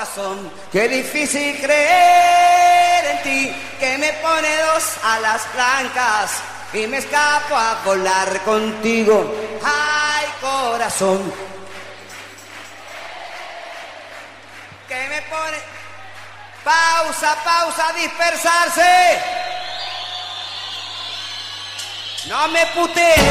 corazón, qué difícil creer en ti, que me pone dos alas blancas y me escapo a volar contigo. Ay, corazón, que me pone... Pausa, pausa, dispersarse. No me putees.